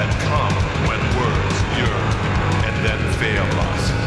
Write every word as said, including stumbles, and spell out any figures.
that come when words yearn and then fail us.